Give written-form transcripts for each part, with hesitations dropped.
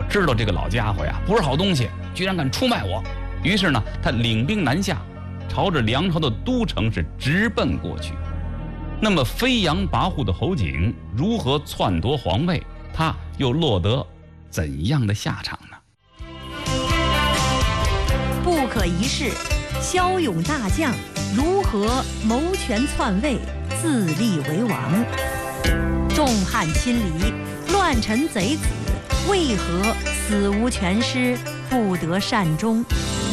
知道这个老家伙呀不是好东西，居然敢出卖我。于是呢，他领兵南下，朝着梁朝的都城是直奔过去。那么飞扬跋扈的侯景如何篡夺皇位？他又落得怎样的下场呢？ 不可一世，骁勇大将如何谋权篡位，自立为王？众叛亲离，乱臣贼子，为何死无全尸，不得善终？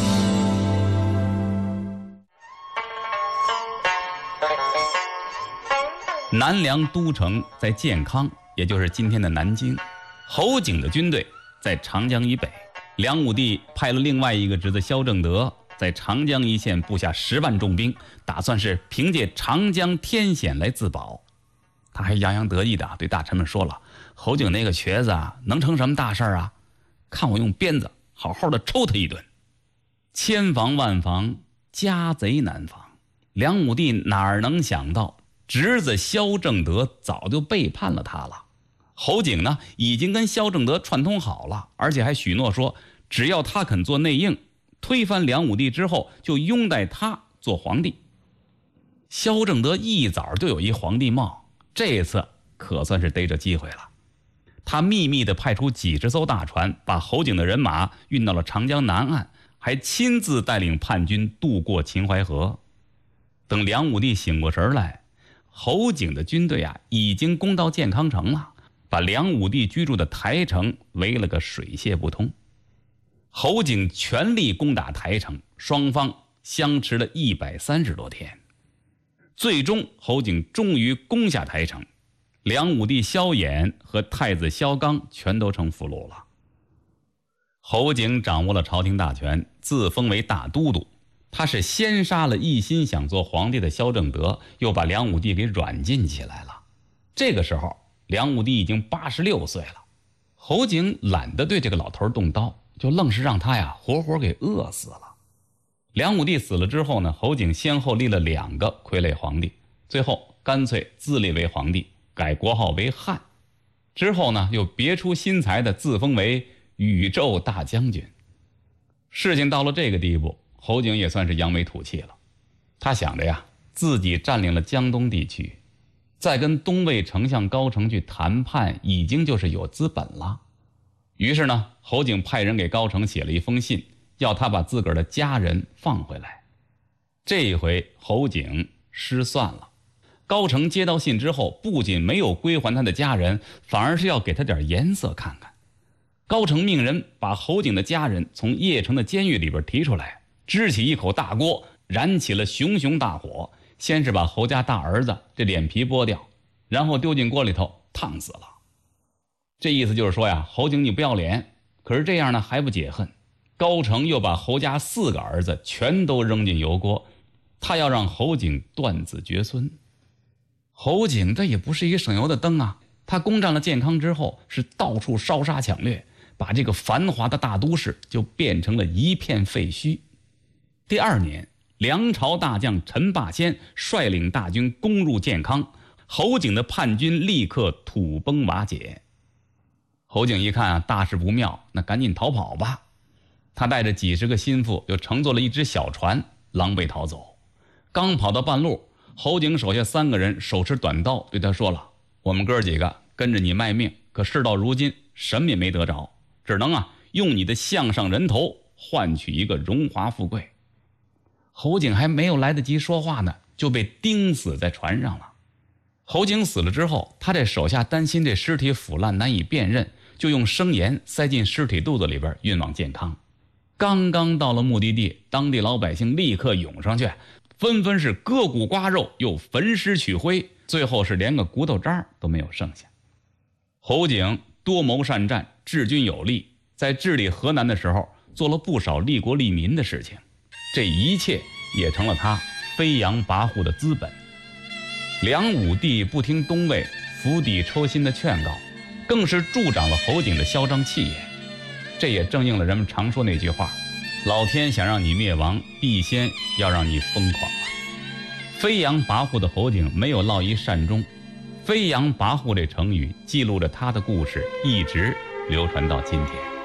南梁都城在建康，也就是今天的南京。侯景的军队在长江以北，梁武帝派了另外一个侄子萧正德在长江一线布下10万重兵，打算是凭借长江天险来自保。他还洋洋得意的对大臣们说了，侯景那个瘸子啊，能成什么大事啊？看我用鞭子好好的抽他一顿。千防万防，家贼难防。梁武帝哪能想到侄子萧正德早就背叛了他了。侯景呢，已经跟萧正德串通好了，而且还许诺说，只要他肯做内应，推翻梁武帝之后，就拥戴他做皇帝。萧正德一早就有一皇帝帽，这次可算是逮着机会了。他秘密地派出几十艘大船，把侯景的人马运到了长江南岸，还亲自带领叛军渡过秦淮河。等梁武帝醒过神来，侯景的军队啊，已经攻到建康城了，把梁武帝居住的台城围了个水泄不通。侯景全力攻打台城，双方相持了130多天。最终侯景终于攻下台城，梁武帝萧衍和太子萧纲全都成俘虏了。侯景掌握了朝廷大权，自封为大都督。他是先杀了一心想做皇帝的萧正德，又把梁武帝给软禁起来了。这个时候梁武帝已经86岁了，侯景懒得对这个老头动刀，就愣是让他呀活活给饿死了。梁武帝死了之后呢，侯景先后立了2个傀儡皇帝，最后干脆自立为皇帝，改国号为汉。之后呢，又别出心裁的自封为宇宙大将军。事情到了这个地步，侯景也算是扬眉吐气了。他想着呀，自己占领了江东地区，再跟东魏丞相高澄去谈判，已经就是有资本了。于是呢，侯景派人给高澄写了一封信，要他把自个儿的家人放回来。这一回侯景失算了。高澄接到信之后，不仅没有归还他的家人，反而是要给他点颜色看看。高澄命人把侯景的家人从邺城的监狱里边提出来，支起一口大锅，燃起了熊熊大火，先是把侯家大儿子这脸皮剥掉，然后丢进锅里头烫死了。这意思就是说呀，侯景你不要脸。可是这样呢还不解恨，高澄又把侯家4个儿子全都扔进油锅，他要让侯景断子绝孙。侯景这也不是一省油的灯啊，他攻占了建康之后，是到处烧杀抢掠，把这个繁华的大都市就变成了一片废墟。第2年，梁朝大将陈霸先率领大军攻入建康，侯景的叛军立刻土崩瓦解。侯景一看啊，大事不妙，那赶紧逃跑吧。他带着几十个心腹，就乘坐了一只小船，狼狈逃走。刚跑到半路，侯景手下3个人手持短刀对他说了，我们哥几个跟着你卖命，可事到如今什么也没得着，只能啊用你的项上人头换取一个荣华富贵。侯景还没有来得及说话呢，就被钉死在船上了。侯景死了之后，他这手下担心这尸体腐烂难以辨认，就用生盐塞进尸体肚子里边运往建康。刚刚到了目的地，当地老百姓立刻涌上去，纷纷是割骨刮肉，又焚尸取灰，最后是连个骨头渣都没有剩下。侯景多谋善战，治军有力，在治理河南的时候做了不少利国利民的事情，这一切也成了他飞扬跋扈的资本。梁武帝不听东魏釜底抽薪的劝告，更是助长了侯景的嚣张气焰。这也正应了人们常说那句话，老天想让你灭亡，必先要让你疯狂啊。飞扬跋扈的侯景没有落于善终，飞扬跋扈这成语记录着他的故事，一直流传到今天。